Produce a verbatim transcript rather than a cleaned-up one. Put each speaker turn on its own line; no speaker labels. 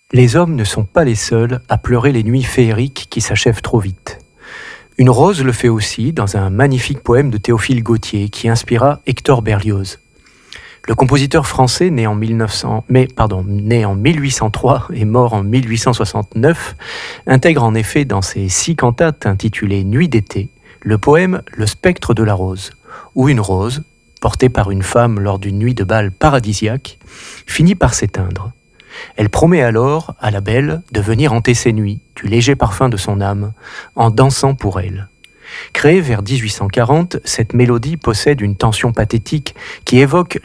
Les hommes ne sont pas les seuls à pleurer les nuits féeriques qui s'achèvent trop vite. Une rose le fait aussi dans un magnifique poème de Théophile Gautier qui inspira Hector Berlioz. Le compositeur français, né en, mille neuf cents, mais, pardon, né en mille huit cent trois et mort en mille huit cent soixante-neuf, intègre en effet dans ses six cantates intitulées Nuit d'été le poème Le spectre de la rose, où une rose, portée par une femme lors d'une nuit de bal paradisiaque, finit par s'éteindre. Elle promet alors à la belle de venir hanter ses nuits, du léger parfum de son âme, en dansant pour elle. Créée vers dix-huit cent quarante, cette mélodie possède une tension pathétique qui évoque